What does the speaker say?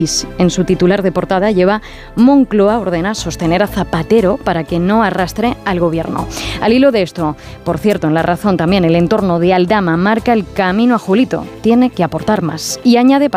En su titular de portada lleva: Moncloa ordena sostener a Zapatero para que no arrastre al gobierno. Al hilo de esto, por cierto, en La Razón también, el entorno de Aldama marca el camino a Julito. Tiene que aportar más. Y añade: